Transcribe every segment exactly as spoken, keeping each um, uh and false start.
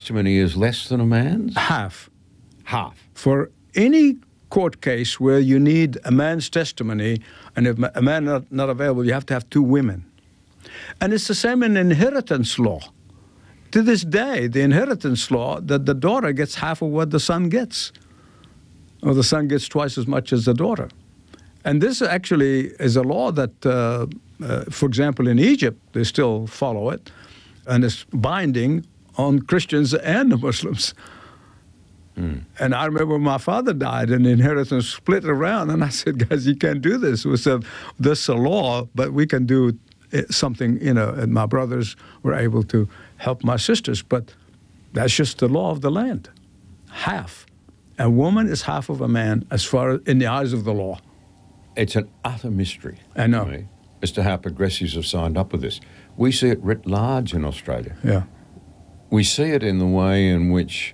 testimony is less than a man's? Half. Half. For any court case where you need a man's testimony, and if a man not, not available, you have to have two women. And it's the same in inheritance law. To this day, the inheritance law, that the daughter gets half of what the son gets, or the son gets twice as much as the daughter. And this actually is a law that, uh, uh, for example, in Egypt, they still follow it, and it's binding on Christians and the Muslims. Mm. And I remember when my father died and the inheritance split around, and I said, guys, you can't do this. We said, this is a law, but we can do something, you know, and my brothers were able to help my sisters, but that's just the law of the land. Half. A woman is half of a man as far as in the eyes of the law. It's an utter mystery. I know. To me, as to how progressives have signed up with this. We see it writ large in Australia. Yeah. We see it in the way in which,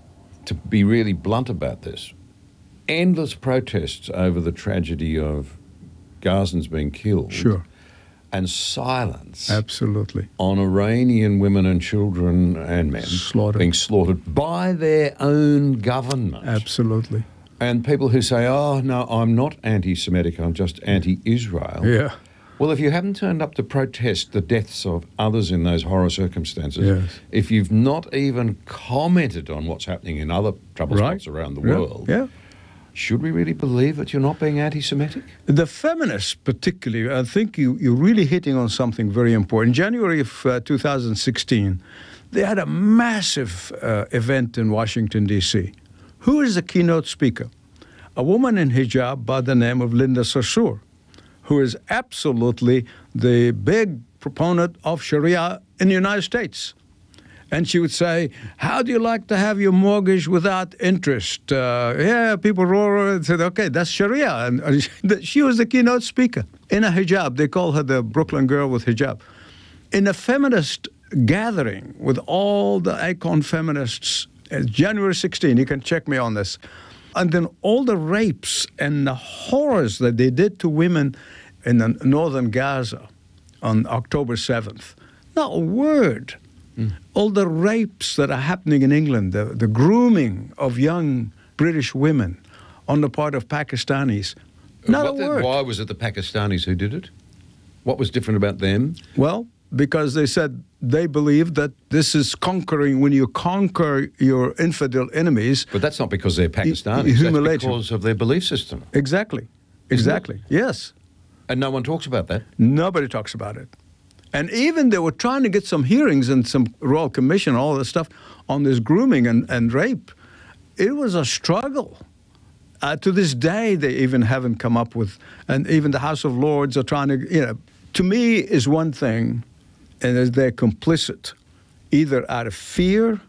to be really blunt about this, endless protests over the tragedy of Gazans being killed. Sure. And silence. Absolutely. On Iranian women and children and men slaughtered. being slaughtered by their own government. Absolutely. And people who say, oh, no, I'm not anti-Semitic, I'm just anti-Israel. Yeah. Well, if you haven't turned up to protest the deaths of others in those horror circumstances, yes. if you've not even commented on what's happening in other trouble right. spots around the yeah. world, yeah. should we really believe that you're not being anti-Semitic? The feminists particularly, I think you, you're really hitting on something very important. In January of uh, two thousand sixteen, they had a massive uh, event in Washington, D C Who is the keynote speaker? A woman in hijab by the name of Linda Sarsour, who is absolutely the big proponent of Sharia in the United States. And she would say, how do you like to have your mortgage without interest? Uh, yeah, people roar and said, okay, that's Sharia. And uh, she was the keynote speaker in a hijab. They call her the Brooklyn girl with hijab. In a feminist gathering with all the icon feminists, uh, January sixteenth, you can check me on this. And then all the rapes and the horrors that they did to women in the northern Gaza on October seventh. Not a word. Mm. All the rapes that are happening in England, the, the grooming of young British women on the part of Pakistanis. Not what a the, word. Why was it the Pakistanis who did it? What was different about them? Well, because they said they believe that this is conquering, when you conquer your infidel enemies. But that's not because they're Pakistanis. You, you that's because of their belief system. Exactly. Exactly. Yes. And no one talks about that? Nobody talks about it. And even they were trying to get some hearings and some Royal Commission, all this stuff, on this grooming and, and rape. It was a struggle. Uh, to this day, they even haven't come up with, and even the House of Lords are trying to, you know, to me is one thing, and they're complicit, either out of fear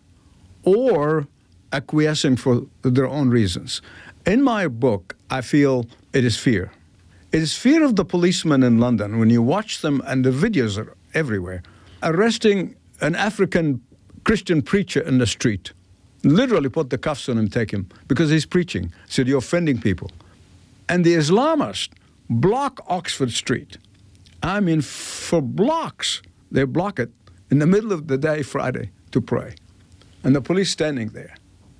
or acquiescing for their own reasons. In my book, I feel it is fear. It is fear of the policemen in London, when you watch them, and the videos are everywhere, arresting an African Christian preacher in the street. Literally put the cuffs on him, take him, because he's preaching. Said, you're offending people. And the Islamists block Oxford Street. I mean, for blocks, they block it in the middle of the day, Friday, to pray. And the police standing there,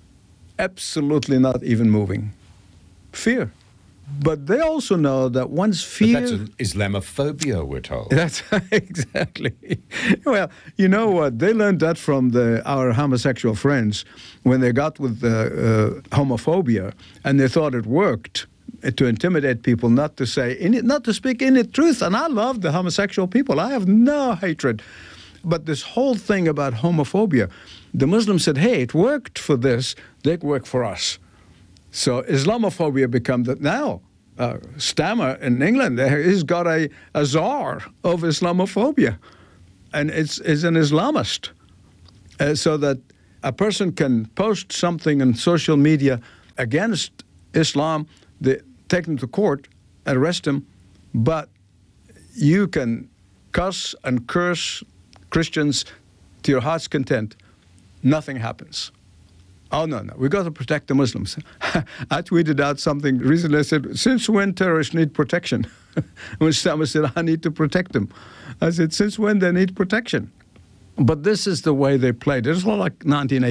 absolutely not even moving. Fear. But they also know that once fear... But that's an Islamophobia, we're told. That's exactly. Well, you know what? They learned that from the, our homosexual friends when they got with the uh, homophobia, and they thought it worked to intimidate people not to say, any, not to speak any truth. And I love the homosexual people. I have no hatred. But this whole thing about homophobia, the Muslims said, hey, it worked for this, they work for us. So Islamophobia becomes that now. Uh, Stammer in England, he's got a, a czar of Islamophobia, and it's, it's an Islamist. Uh, so that a person can post something on social media against Islam, they take him to court, arrest him, but you can cuss and curse Christians to your heart's content. Nothing happens. Oh, no, no, we got to protect the Muslims. I tweeted out something recently. I said, since when terrorists need protection? When Stammer said, I need to protect them. I said, since when they need protection? But this is the way they played. It was like nineteen eighty.